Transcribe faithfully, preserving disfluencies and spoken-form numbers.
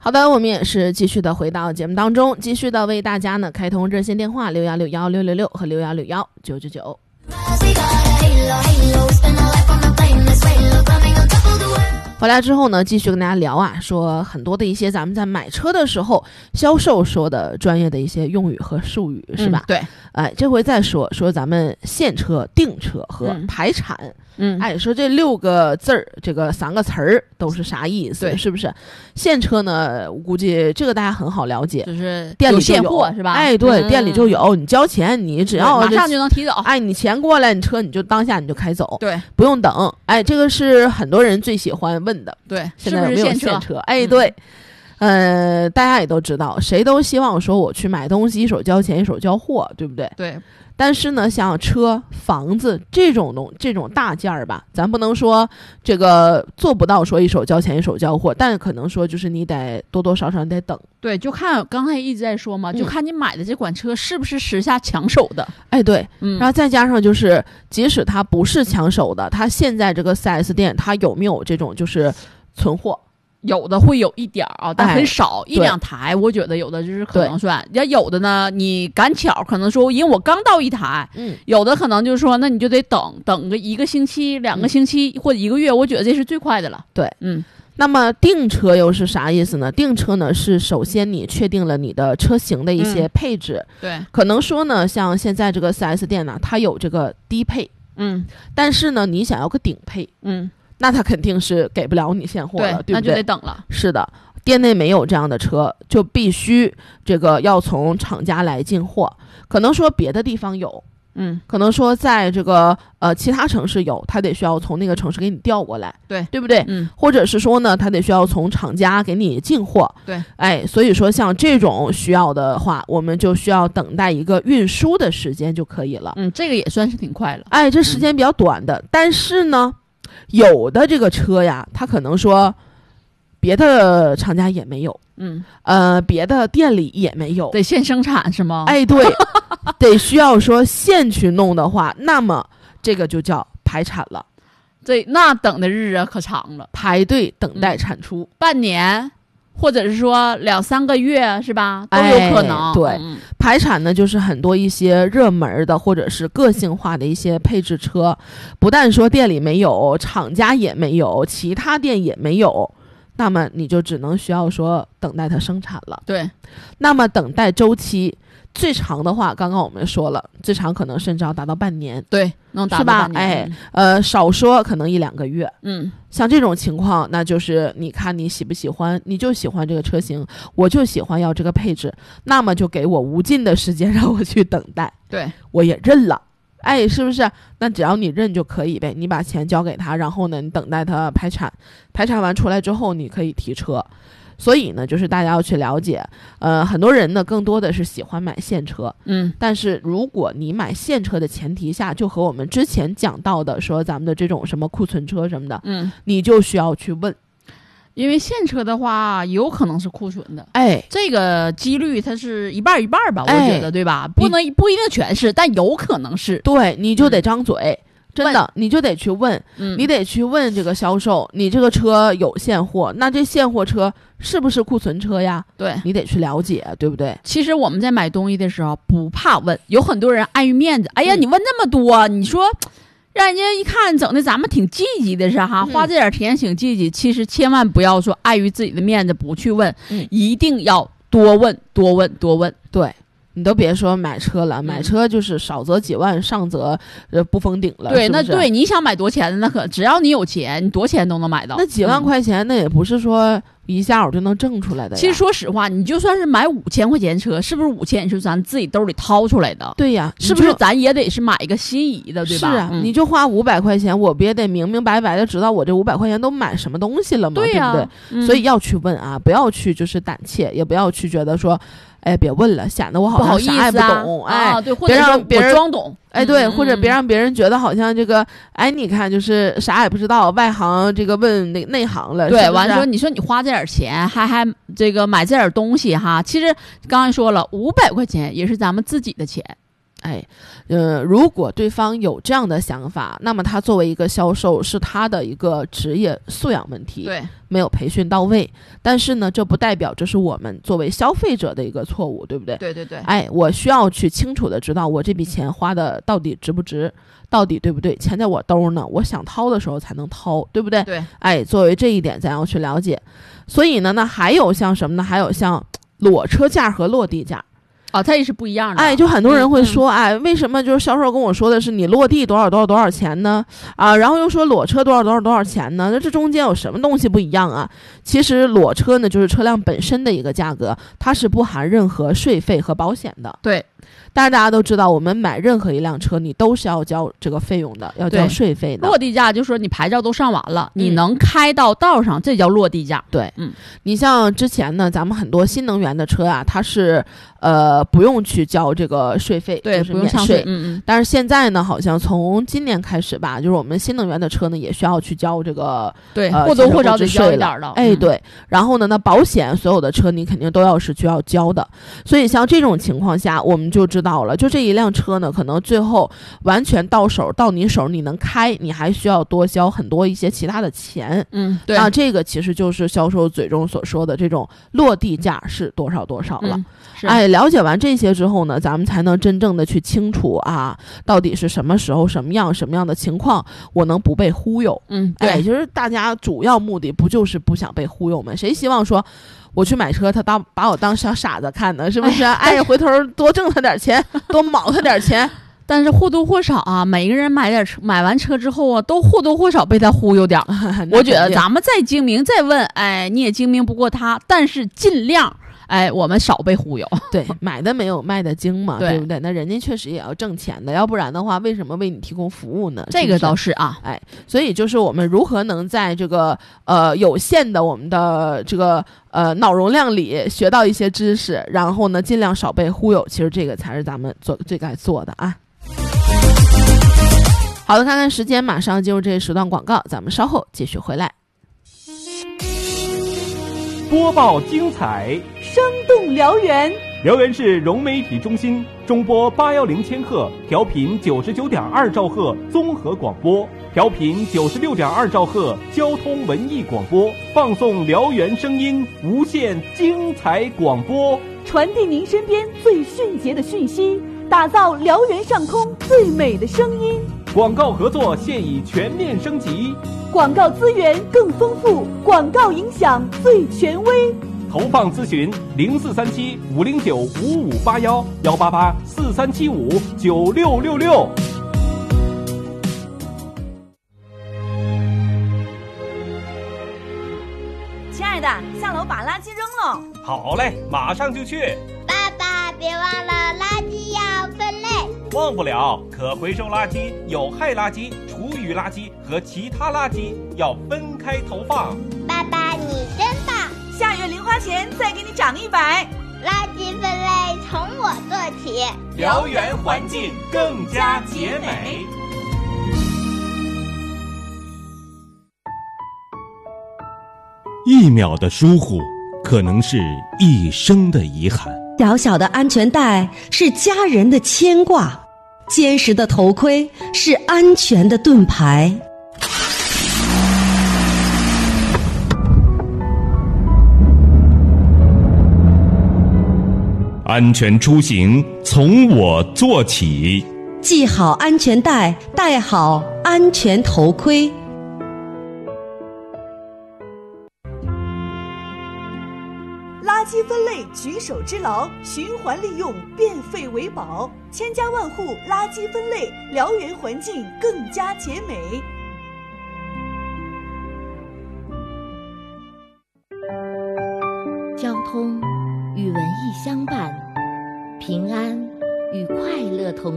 好的，我们也是继续的回到节目当中，继续的为大家呢开通热线电话六幺六幺六六六和六幺六幺九九九。回来之后呢，继续跟大家聊啊，说很多的一些咱们在买车的时候销售说的专业的一些用语和术语，是吧？ 嗯、对， 哎，这回再说说咱们现车、订车和排产。 嗯， 哎，说这六个字儿，这个三个词儿都是啥意思？ 对， 是不是？现车呢，我估计这个大家很好了解， 就是店里现货是吧？ 哎，对， 嗯、 店里就有，你交钱，你只要马上就能提走。 哎，你钱过来，你车你就当下你就开走， 对， 不用等。哎，这个是很多人最喜欢问的。 对， 现在有没有现车？ 是不是现车哎，对。嗯、呃，大家也都知道，谁都希望说我去买东西，一手交钱一手交货，对不对？ 对。 但是呢，像车、房子这种东这种大件儿吧，咱不能说这个做不到说一手交钱一手交货，但可能说就是你得多多少少你得等。 对，就看刚才一直在说嘛，就看你买的这款车是不是时下抢手的。 哎，对， 嗯， 然后再加上就是，即使它不是抢手的，它现在这个 四 S 店它有没有这种就是存货？ 有的会有一点啊，但很少， 哎、 一两台，我觉得有的就是可能算。要有的呢，你赶巧可能说，因为我刚到一台， 嗯， 有的可能就是说，那你就得等等个一个星期、两个星期、嗯、或者一个月，我觉得这是最快的了。 对， 嗯。 那么订车又是啥意思呢？订车呢是首先你确定了你的车型的一些配置， 嗯、对， 可能说呢，像现在这个 四 S 店呢，它有这个低配， 嗯， 但是呢，你想要个顶配， 嗯。 那他肯定是给不了你现货了， 对, 对不对？ 那就得等了。 是的，店内没有这样的车，就必须这个要从厂家来进货。可能说别的地方有， 嗯， 可能说在这个呃其他城市有，他得需要从那个城市给你调过来， 对对不对？ 嗯， 或者是说呢，他得需要从厂家给你进货， 对， 哎，所以说像这种需要的话，我们就需要等待一个运输的时间就可以了。 嗯，这个也算是挺快了。 哎，这时间比较短的，嗯、但是呢。有的这个车呀，他可能说别的厂家也没有， 嗯， 呃，别的店里也没有， 得现生产是吗？ 哎，对，得需要说现去弄的话，那么这个就叫排产了。 这那等的日子可长了， 排队等待产出， 嗯、半年。或者是说两三个月是吧，都有可能。 哎、对、 嗯， 排产呢，就是很多一些热门的或者是个性化的一些配置车，不但说店里没有，厂家也没有，其他店也没有，那么你就只能需要说等待它生产了。 对， 那么等待周期最长的话，刚刚我们说了，最长可能甚至要达到半年。 对，能达到半年。 是吧？哎，呃，少说可能一两个月。 嗯， 像这种情况，那就是你看你喜不喜欢，你就喜欢这个车型，我就喜欢要这个配置，那么就给我无尽的时间让我去等待。 对， 我也认了。哎，是不是？那只要你认就可以呗，你把钱交给他，然后呢，你等待他排产，排产完出来之后，你可以提车。所以呢，就是大家要去了解，呃，很多人呢更多的是喜欢买现车， 嗯， 但是如果你买现车的前提下，就和我们之前讲到的说咱们的这种什么库存车什么的， 嗯， 你就需要去问， 因为现车的话有可能是库存的， 哎， 这个几率它是一半一半吧， 哎、 我觉得对吧？不能不一定全是，但有可能是， 对，你就得张嘴。嗯真的，你就得去问、 嗯， 你得去问这个销售，你这个车有现货，那这现货车是不是库存车呀？ 对， 你得去了解，对不对？ 其实我们在买东西的时候不怕问，有很多人碍于面子，哎呀， 嗯、 你问那么多，你说让人家一看整的咱们挺积极的是哈，花这点钱挺积极、嗯，其实千万不要说碍于自己的面子不去问， 嗯、 一定要多问多问多问， 对。你都别说买车了，买车就是少则几万，上则呃不封顶了。 对， 是不是？ 那对你想买多钱的，那可只要你有钱，你多钱都能买到。 那几万块钱，嗯、那也不是说一下我就能挣出来的呀。 其实说实话，你就算是买五千块钱车，是不是五千是咱自己兜里掏出来的？ 对呀， 是不是咱也得是买一个心仪的，对吧？ 是啊， 嗯、 你就花五百块钱，我不也得明明白白的知道我这五百块钱都买什么东西了吗？ 对呀、 对不对、 嗯？ 所以要去问啊，不要去就是胆怯，也不要去觉得说。哎，别问了，显得我好像啥也不懂。 不啊、 哎、 啊，对，或者别让别人装懂。 哎，对， 嗯、 或者别让别人觉得好像这个，哎，你看就是啥也不知道，外行这个问那内行了。 对， 是完了说，你说你花这点钱，还还这个买这点东西哈，其实刚才说了，五百块钱也是咱们自己的钱。 哎，呃，如果对方有这样的想法，那么他作为一个销售是他的一个职业素养问题， 对， 没有培训到位。但是呢，这不代表这是我们作为消费者的一个错误，对不对？ 对对对。 哎，我需要去清楚的知道我这笔钱花的到底值不值，到底对不对？钱在我兜呢，我想掏的时候才能掏，对不对？ 对。 哎，作为这一点咱要去了解。所以呢，那还有像什么呢？还有像裸车价和落地价。 啊、哦，它也是不一样的。 哎，就很多人会说， 嗯、 哎，为什么就是销售跟我说的是你落地多少多少多少钱呢？啊，然后又说裸车多少多少多少钱呢？那这中间有什么东西不一样啊？其实裸车呢，就是车辆本身的一个价格，它是不含任何税费和保险的。 对。 但是大家都知道，我们买任何一辆车，你都是要交这个费用的，要交税费的。 落地价就是说你牌照都上完了，嗯、你能开到道上，这叫落地价。 对， 嗯， 你像之前呢，咱们很多新能源的车啊，它是呃不用去交这个税费， 对， 就是免税。 嗯嗯。 但是现在呢，好像从今年开始吧，就是我们新能源的车呢，也需要去交这个对， 呃、 或多或少得交一点的。 哎，嗯、对。然后呢，那保险所有的车你肯定都要是需要交的。所以像这种情况下，我们就知道了，就这一辆车呢，可能最后完全到手到你手，你能开，你还需要多交很多一些其他的钱。 嗯，对。 那这个其实就是销售嘴中所说的这种落地价是多少多少了。 嗯、 哎，了解完这些之后呢，咱们才能真正的去清楚啊，到底是什么时候、什么样、什么样的情况，我能不被忽悠。 嗯，对。 哎，就是大家主要目的不就是不想被忽悠吗？谁希望说我去买车，他当把我当小傻子看呢？是不是？哎，回头多挣他点钱，多卯他点钱。 但是或多或少啊，每个人买点车，买完车之后啊，都或多或少被他忽悠点。我觉得咱们再精明再问，哎，你也精明不过他，但是尽量。哎，我们少被忽悠。 对，买的没有卖的精嘛， 对, 对不对？那人家确实也要挣钱的，要不然的话，为什么为你提供服务呢？ 这个倒是啊， 哎，所以就是我们如何能在这个呃有限的我们的这个呃脑容量里学到一些知识，然后呢尽量少被忽悠，其实这个才是咱们做最该做的啊。好的，看看时间，马上进入这一时段广告，咱们稍后继续回来。 播报精彩， 生动辽源。 辽源市融媒体中心中波八幺零千赫，调频九十九点二兆赫综合广播，调频九十六点二兆赫交通文艺广播，放送辽源声音，无限精彩广播， 传递您身边最迅捷的讯息，打造辽源上空最美的声音。 广告合作现已全面升级， 广告资源更丰富，广告影响最权威。 投放咨询零四三七五零九五五八幺幺八八四三七五九六六六。 亲爱的，下楼把垃圾扔了。 好嘞，马上就去。 爸爸，别忘了垃圾要分类。 忘不了，可回收垃圾、有害垃圾、厨余垃圾和其他垃圾要分开投放。 爸爸，你真棒！ 下月零花钱再给你涨一百。 垃圾分类从我做起， 辽源环境更加洁美。 一秒的疏忽，可能是一生的遗憾。 小小的安全带是家人的牵挂，坚实的头盔是安全的盾牌。 安全出行从我做起， 系好安全带，戴好安全头盔。 垃圾分类举手之劳，循环利用，变废为宝，千家万户垃圾分类，辽源环境更加洁美。 交通与文艺相伴，平安与快乐同